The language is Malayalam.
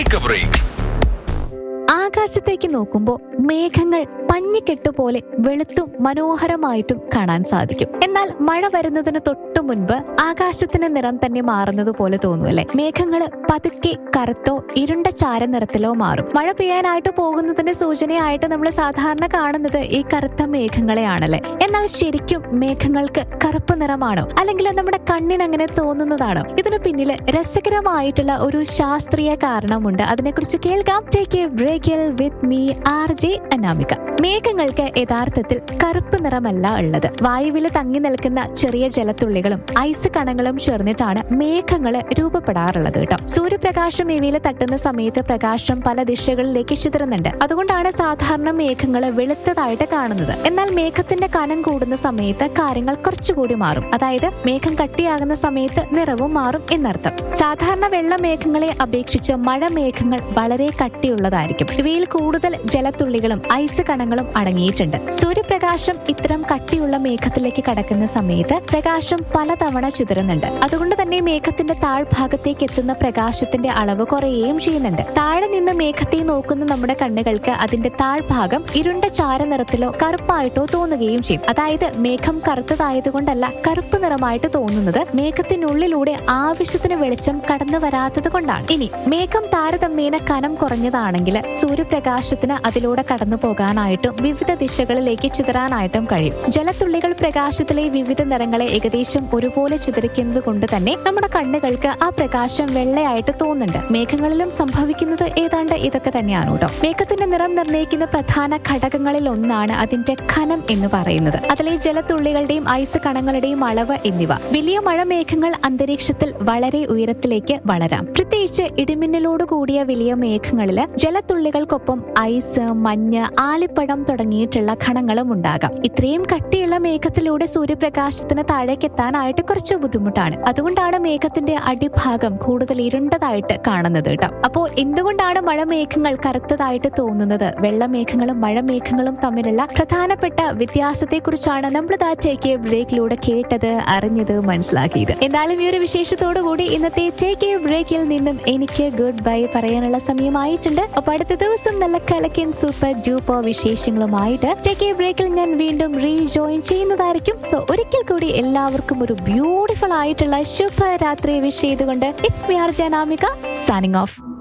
Take A break. ആകാശത്തേക്ക് നോക്കുമ്പോൾ മേഘങ്ങൾ പഞ്ഞിക്കെട്ടുപോലെ വെളുത്തും മനോഹരമായിട്ടും കാണാൻ സാധിക്കും. എന്നാൽ മഴ വരുന്നതിന് തൊട്ടു മുൻപ് ആകാശത്തിന്റെ നിറം തന്നെ മാറുന്നത് പോലെ തോന്നുമല്ലേ? മേഘങ്ങൾ പതുക്കെ കറുത്തോ ഇരുണ്ട ചാരനിറത്തിലോ മാറും. മഴ പെയ്യാനായിട്ട് പോകുന്നതിന്റെ സൂചനയായിട്ട് നമ്മൾ സാധാരണ കാണുന്നത് ഈ കറുത്ത മേഘങ്ങളെയാണല്ലേ? എന്നാൽ ശരിക്കും മേഘങ്ങൾക്ക് കറുപ്പ് നിറമാണോ, അല്ലെങ്കിൽ നമ്മുടെ കണ്ണിന് അങ്ങനെ തോന്നുന്നതാണോ? ഇതിനു പിന്നിൽ രസകരമായിട്ടുള്ള ഒരു ശാസ്ത്രീയ കാരണമുണ്ട്. അതിനെക്കുറിച്ച് കേൾക്കാം. ടേക്ക് എ ബ്രേക്കിൽ വിത്ത് മീ RJ അനാമിക. മേഘങ്ങൾക്ക് യഥാർത്ഥത്തിൽ കറുപ്പ് നിറമല്ല ഉള്ളത്. വായുവിൽ തങ്ങി നിൽക്കുന്ന ചെറിയ ജലത്തുള്ളികളും ഐസ് കണങ്ങളും ചേർന്നിട്ടാണ് മേഘങ്ങൾ രൂപപ്പെടാറുള്ളത് കേട്ടോ. സൂര്യപ്രകാശം ഇവയിൽ തട്ടുന്ന സമയത്ത് പ്രകാശം പല ദിശകളിലേക്ക് ചിതറുന്നുണ്ട്. അതുകൊണ്ടാണ് സാധാരണ മേഘങ്ങൾ വെളുത്തതായിട്ട് കാണുന്നത്. എന്നാൽ മേഘത്തിന്റെ കനം കൂടുന്ന സമയത്ത് കാര്യങ്ങൾ കുറച്ചുകൂടി മാറും. അതായത് മേഘം കട്ടിയാകുന്ന സമയത്ത് നിറവും മാറും എന്നർത്ഥം. സാധാരണ വെള്ള മേഘങ്ങളെ അപേക്ഷിച്ച് മഴ മേഘങ്ങൾ വളരെ കട്ടിയുള്ളതായിരിക്കും. ഇവയിൽ കൂടുതൽ ജലത്തുള്ളികളും ഐസ് കണങ്ങളും അടങ്ങിയിട്ടുണ്ട്. സൂര്യപ്രകാശം ഇത്തരം കട്ടിയുള്ള മേഘത്തിലേക്ക് കടക്കുന്ന സമയത്ത് പ്രകാശം പലതവണ ചിതറുന്നുണ്ട്. അതുകൊണ്ട് തന്നെ മേഘത്തിന്റെ താഴ്ഭാഗത്തേക്ക് എത്തുന്ന പ്രകാശത്തിന്റെ അളവ് കുറയുകയും ചെയ്യുന്നുണ്ട്. താഴെ നിന്ന് മേഘത്തെ നോക്കുന്ന നമ്മുടെ കണ്ണുകൾക്ക് അതിന്റെ താഴ്ഭാഗം ഇരുണ്ട ചാരനിറത്തിലോ കറുപ്പായിട്ടോ തോന്നുകയും ചെയ്യും. അതായത് മേഘം കറുത്തതായതുകൊണ്ടല്ല കറുപ്പ് നിറമായിട്ട് തോന്നുന്നത്, മേഘത്തിനുള്ളിലൂടെ ആവശ്യത്തിന് വെളിച്ചം കടന്നു വരാത്തത് കൊണ്ടാണ്. ഇനി മേഘം താരതമ്യേന കനം കുറഞ്ഞതാണെങ്കിൽ സൂര്യപ്രകാശത്തിന് അതിലൂടെ കടന്നു പോകാനായിട്ടും വിവിധ ദിശകളിലേക്ക് ചിതറാനായിട്ടും കഴിയും. ജലത്തുള്ളികൾ പ്രകാശത്തിലെ വിവിധ നിറങ്ങളെ ഏകദേശം ഒരുപോലെ ചിതറിക്കുന്നത് കൊണ്ട് തന്നെ നമ്മുടെ കണ്ണുകൾക്ക് ആ പ്രകാശം വെള്ളയായിട്ട് തോന്നുന്നുണ്ട്. മേഘങ്ങളിലും സംഭവിക്കുന്നത് ഏതാണ്ട് ഇതൊക്കെ തന്നെയാണ് കേട്ടോ. മേഘത്തിന്റെ നിറം നിർണ്ണയിക്കുന്ന പ്രധാന ഘടകങ്ങളിൽ ഒന്നാണ് അതിന്റെ ഖനം എന്ന് പറയുന്നത്. അതിലെ ജലത്തുള്ളികളുടെയും ഐസ് കണങ്ങളുടെയും അളവ് എന്നിവ. വലിയ മഴമേഘങ്ങൾ അന്തരീക്ഷത്തിൽ വളരെ ഉയരത്തിലേക്ക് വളരാം. പ്രത്യേകിച്ച് ഇടിമിന്നലോട് കൂടിയ വലിയ മേഘങ്ങളില് ജലത്തുള്ളികൾക്കൊപ്പം ഐസ്, മഞ്ഞ്, ആലിപ്പഴം തുടങ്ങിയിട്ടുള്ള ഘടകങ്ങളും ഉണ്ടാകാം. ഇത്രയും കട്ടിയുള്ള മേഘത്തിലൂടെ സൂര്യപ്രകാശത്തിന് താഴേക്ക് എത്താനായിട്ട് കുറച്ച് ബുദ്ധിമുട്ടാണ്. അതുകൊണ്ടാണ് മേഘത്തിന്റെ അടിഭാഗം കൂടുതൽ ഇരുണ്ടതായിട്ട് കാണുന്നത് കേട്ടോ. അപ്പോൾ എന്തുകൊണ്ടാണ് മഴമേഘങ്ങൾ കറുത്തതായിട്ട് തോന്നുന്നത്? വെള്ളമേഘങ്ങളും മഴമേഘങ്ങളും തമ്മിലുള്ള പ്രധാനപ്പെട്ട വ്യത്യാസത്തെ കുറിച്ചാണ് നമ്മൾ ടേക്ക് എ ബ്രേക്കിലൂടെ കേട്ടത്, അറിഞ്ഞത്, മനസ്സിലാക്കിയത്. എന്നാലും ഈ ഒരു വിശേഷത്തോടു കൂടി ഇന്നത്തെ ടേക്ക് എ ബ്രേക്കിൽ നിന്നും എനിക്ക് ഗുഡ് ബൈ പറയാനുള്ള സമയമായിട്ടുണ്ട്. അപ്പൊ അടുത്ത ദിവസം നല്ല കലക്കൻ സൂപ്പർ ഡ്യൂപ്പർ വിശേഷങ്ങളുമായിട്ട് ടേക്ക് എ ബ്രേക്കിൽ ഞാൻ വീണ്ടും റീജോയിൻ ചെയ്യുന്നതായിരിക്കും. സോ ഒരിക്കൽ കൂടി എല്ലാവർക്കും ഒരു ബ്യൂട്ടിഫുൾ ആയിട്ടുള്ള ശുഭരാത്രി വിഷ് ചെയ്തുകൊണ്ട് it's me RJ Anamika signing off.